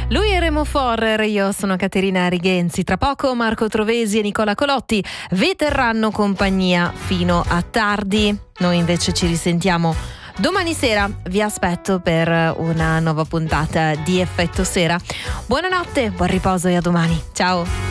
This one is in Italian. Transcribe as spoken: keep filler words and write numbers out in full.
Lui è Remo Forrer, io sono Caterina Righenzi. Tra poco Marco Trovesi e Nicola Colotti vi terranno compagnia fino a tardi. Noi invece ci risentiamo domani sera. Vi aspetto per una nuova puntata di Effetto Sera. Buonanotte, buon riposo e a domani. Ciao!